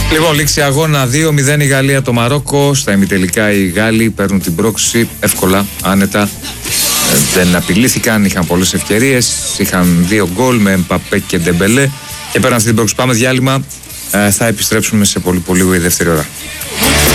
Λοιπόν, λήξη αγώνα 2-0 η Γαλλία το Μαρόκο. Στα ημιτελικά οι Γάλλοι παίρνουν την πρόκριση εύκολα, άνετα. Δεν απειλήθηκαν, είχαν πολλές ευκαιρίες. Είχαν 2 γκολ με Εμπαπέ και Ντεμπελέ. Και πέραν αυτή την πρόκριση. Πάμε διάλειμμα. Θα επιστρέψουμε σε πολύ λίγο η δεύτερη ώρα.